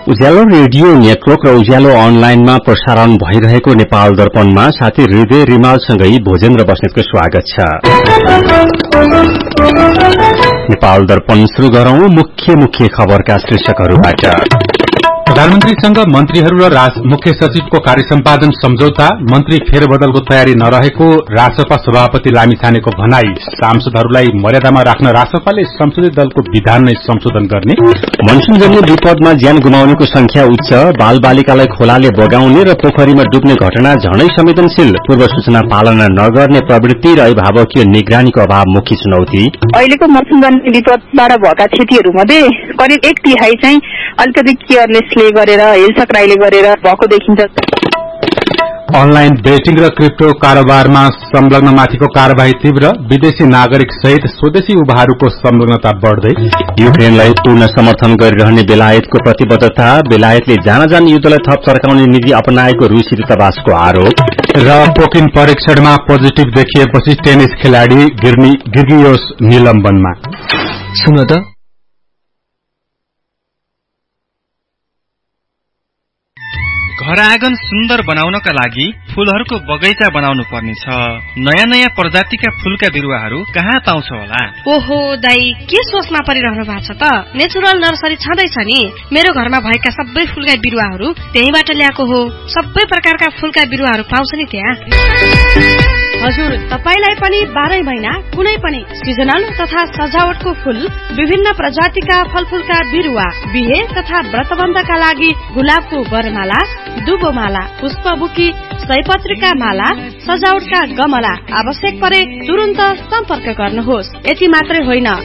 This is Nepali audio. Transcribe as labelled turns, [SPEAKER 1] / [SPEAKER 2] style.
[SPEAKER 1] उज्यालो रेडियो नेटवर्क र उज्यालो अनलाइनमा प्रसारण भइरहेको नेपाल दर्पणमा साथी हृदय रिमालसँगै भोजेन्द्र बस्नेतको स्वागत छ। नेपाल दर्पण शुरू गरौं मुख्य खबरका शीर्षकहरूबाट।
[SPEAKER 2] प्रधानमन्त्रीसँग मन्त्रीहरू र मुख्य सचिवको कार्य सम्पादन सम्झौता, मन्त्री फेरबदलको तयारी नरहेको रासपा सभापति लामिछानेको भनाई, सांसदहरूलाई मर्यादामा राख्न रासपाले संसदीय दलको विधान नै संशोधन गर्ने,
[SPEAKER 1] मनसूनजन्य विपदमा ज्यान गुमाउनेको संख्या उच्च, बालबालिकालाई खोलाले बगाउने र पोखरीमा डुब्ने घटना झनै संवेदनशील, पूर्व सूचना पालना नगर्ने प्रवृत्ति र अभिभावकीय निगरानीको अभाव मुख्य चुनौती।
[SPEAKER 3] अहिलेको मनसूनजन्य विपदबाट भएका क्षतिहरूमध्ये करिब 1/3 चाहिँ अलिकति केयरलेसले गरेर हेलसक्राइले गरेर भएको देखिन्छ।
[SPEAKER 2] अनलाइन बेटिङ र क्रिप्टो कारोबारमा संलग्नमाथिको कार्यवाही तीव्र, विदेशी नागरिक सहित स्वदेशी युवाहरूको संलग्नता बढ्दै,
[SPEAKER 1] युक्रेनलाई पूर्ण समर्थन गरिरहने बेलायतको प्रतिबद्धता, बेलायतले जान युद्धलाई थप चर्काउने नीति अपनाएको रूसी दूतावासको आरोप
[SPEAKER 2] र पोकिन परीक्षणमा पोजिटिभ देखिएपछि टेनिस खेलाड़ी गिर्गियोस निलम्बनमा।
[SPEAKER 4] सुन त,
[SPEAKER 5] घर आँगन सुन्दर बनाउनका लागि फूलहरूको बगैँचा बनाउनु पर्नेछ। नयाँ नयाँ प्रजातिका फूलका बिरुवाहरू कहाँ पाउँछ होला?
[SPEAKER 6] ओहो दाई, के सोचमा परिरहनु भएको छ त? नेचुरल नर्सरी छँदैछ नि। मेरो घरमा भएका सबै फूलका बिरुवाहरू त्यहीबाट ल्याएको हो। सबै प्रकारका फूलका बिरुवाहरू पाउँछ नि त्यहाँ। हजुर, तपाईलाई पनि 12 महिना कुनै पनि सिजनल तथा सजावटको फूल, विभिन्न प्रजातिका फलफूलका बिरुवा, बिहे तथा व्रतबन्धका लागि गुलाबको वरमाला, दुबोमाला, पुष्पबुकी, सयपत्रीका माला, सजावटका गमला, आवश्यक परे तुरन्त सम्पर्क गर्नुहोस्। यति मात्रै होइन,